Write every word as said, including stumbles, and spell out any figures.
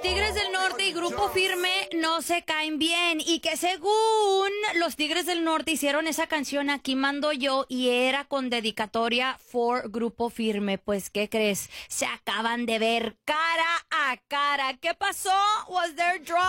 Tigres del Norte y Grupo Firme no se caen bien y que según los Tigres del Norte hicieron esa canción Aquí Mando Yo y era con dedicatoria for Grupo Firme. Pues, ¿qué crees? Se acaban de ver cara a cara. ¿Qué pasó? Was there drama?